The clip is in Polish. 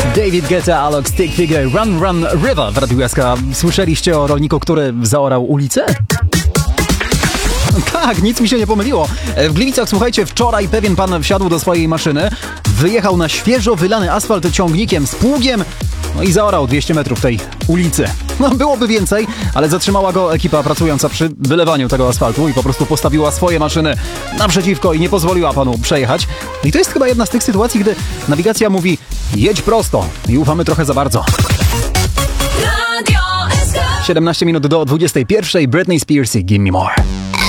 David Guetta, Alok, Stick Figure, Run Run River w Radiu SK. Słyszeliście o rolniku, który zaorał ulicę? Tak, nic mi się nie pomyliło. W Gliwicach, słuchajcie, wczoraj pewien pan wsiadł do swojej maszyny, wyjechał na świeżo wylany asfalt ciągnikiem z pługiem, no i zaorał 200 metrów tej ulicy. No, byłoby więcej, ale zatrzymała go ekipa pracująca przy wylewaniu tego asfaltu i po prostu postawiła swoje maszyny naprzeciwko i nie pozwoliła panu przejechać. I to jest chyba jedna z tych sytuacji, gdy nawigacja mówi: jedź prosto i ufamy trochę za bardzo. 17 minut do 21. Britney Spears i Give Me More.